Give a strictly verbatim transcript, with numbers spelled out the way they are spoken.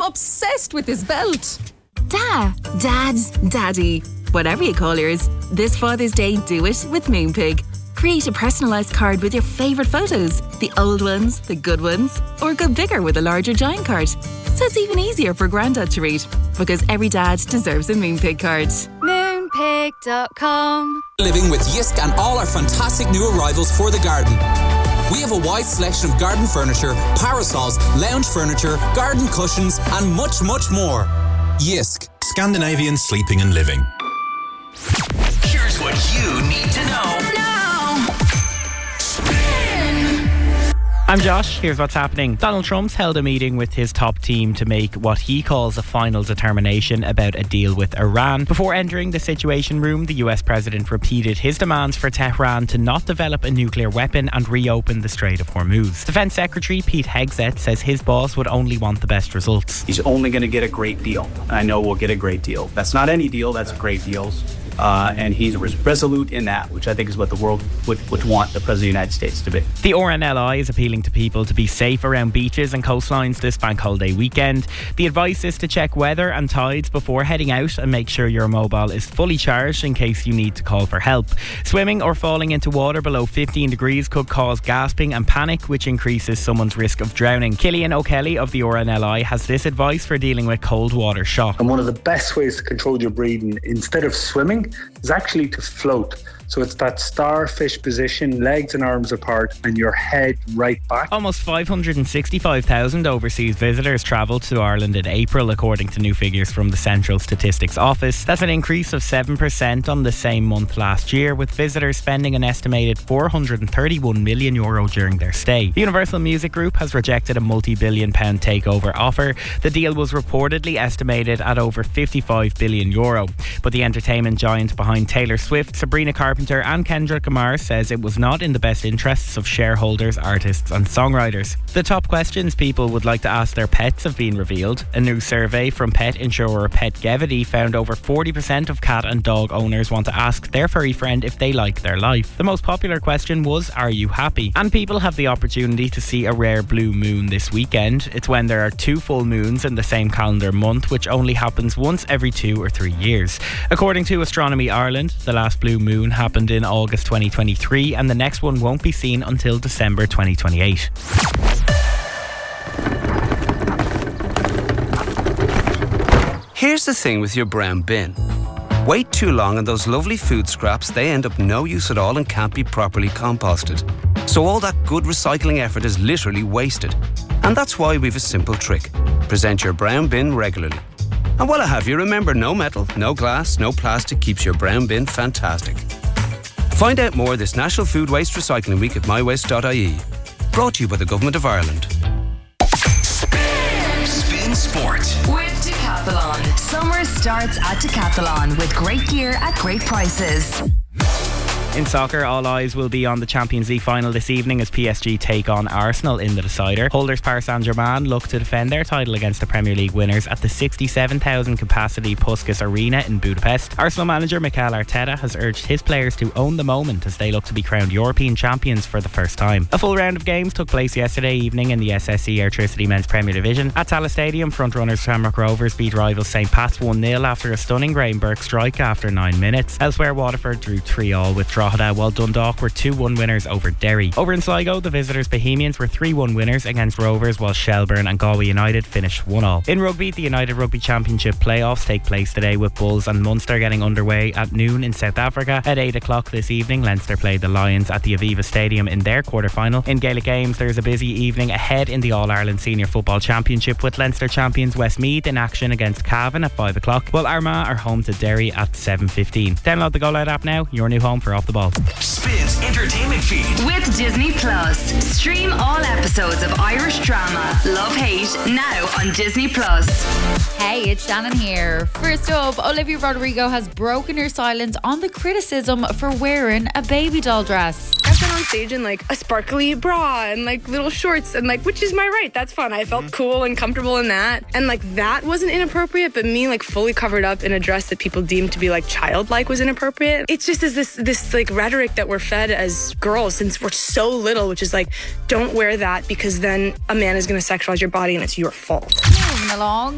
obsessed with his belt. Da, Dad, Daddy, whatever you call yours. This Father's Day, do it with Moonpig. Create a personalised card with your favourite photos. The old ones, the good ones, or go bigger with a larger giant card. So it's even easier for Grandad to read. Because every dad deserves a Moonpig card. Moonpig dot com. Living with Yisk and all our fantastic new arrivals for the garden. We have a wide selection of garden furniture, parasols, lounge furniture, garden cushions, and much, much more. Yisk. Scandinavian sleeping and living. Here's what you need to know. I'm Josh. Here's what's happening. Donald Trump's held a meeting with his top team to make what he calls a final determination about a deal with Iran. Before entering the Situation Room, the U S president repeated his demands for Tehran to not develop a nuclear weapon and reopen the Strait of Hormuz. Defense Secretary Pete Hegseth says his boss would only want the best results. He's only going to get a great deal. I know we'll get a great deal. That's not any deal, that's great deals. Uh, and he's resolute in that, which I think is what the world would, would want the President of the United States to be. The R N L I is appealing to people to be safe around beaches and coastlines this bank holiday weekend. The advice is to check weather and tides before heading out and make sure your mobile is fully charged in case you need to call for help. Swimming or falling into water below fifteen degrees could cause gasping and panic, which increases someone's risk of drowning. Killian O'Kelly of the R N L I has this advice for dealing with cold water shock. And one of the best ways to control your breathing, instead of swimming, is actually to float. So it's that starfish position, legs and arms apart, and your head right back. Almost five hundred sixty-five thousand overseas visitors travelled to Ireland in April, according to new figures from the Central Statistics Office. That's an increase of seven percent on the same month last year, with visitors spending an estimated four hundred thirty-one million euro during their stay. The Universal Music Group has rejected a multi-billion pound takeover offer. The deal was reportedly estimated at over fifty-five billion euro. But the entertainment giant behind Taylor Swift, Sabrina Carpenter and Kendrick Lamar says it was not in the best interests of shareholders, artists and songwriters. The top questions people would like to ask their pets have been revealed. A new survey from pet insurer Petgevity found over forty percent of cat and dog owners want to ask their furry friend if they like their life. The most popular question was, are you happy? And people have the opportunity to see a rare blue moon this weekend. It's when there are two full moons in the same calendar month, which only happens once every two or three years. According to Astronomy Ireland, the last blue moon happened in August twenty twenty-three and the next one won't be seen until December twenty twenty-eight. Here's the thing with your brown bin. Wait too long and those lovely food scraps, they end up no use at all and can't be properly composted. So all that good recycling effort is literally wasted. And that's why we've a simple trick. Present your brown bin regularly. And while I have you, remember, no metal, no glass, no plastic keeps your brown bin fantastic. Find out more this National Food Waste Recycling Week at my waste dot I E. Brought to you by the Government of Ireland. Spin, Spin Sport With Decathlon. Summer starts at Decathlon with great gear at great prices. In soccer, all eyes will be on the Champions League final this evening as P S G take on Arsenal in the decider. Holders Paris Saint-Germain look to defend their title against the Premier League winners at the sixty-seven thousand capacity Puskas Arena in Budapest. Arsenal manager Mikel Arteta has urged his players to own the moment as they look to be crowned European champions for the first time. A full round of games took place yesterday evening in the S S E Airtricity Men's Premier Division. At Tallaght Stadium, frontrunners Shamrock Rovers beat rivals St Pat's one nil after a stunning Graham Burke strike after nine minutes. Elsewhere, Waterford drew three all with Drogheda, while Dundalk were two one winners over Derry. Over in Sligo, the visitors Bohemians were three one winners against Rovers, while Shelburne and Galway United finished one all. In rugby, the United Rugby Championship playoffs take place today with Bulls and Munster getting underway at noon in South Africa. At eight o'clock this evening, Leinster played the Lions at the Aviva Stadium in their quarter-final. In Gaelic games, there's a busy evening ahead in the All-Ireland Senior Football Championship with Leinster champions Westmeath in action against Cavan at five o'clock, while Armagh are home to Derry at seven fifteen. Download the Go Loud app now, your new home for Off the Ball. Spins entertainment feed With Disney Plus. Stream all episodes of Irish drama Love Hate now on Disney Plus. Hey, it's Shannon here. First up, Olivia Rodrigo has broken her silence on the criticism for wearing a baby doll dress. I've been on stage in like a sparkly bra and like little shorts and like, which is my right. That's fun. I felt cool and comfortable in that. And like that wasn't inappropriate, but me like fully covered up in a dress that people deemed to be like childlike was inappropriate. It's just is this this like rhetoric that we're fed as girls since we're so little, which is like, don't wear that because then a man is going to sexualize your body and it's your fault. Moving along.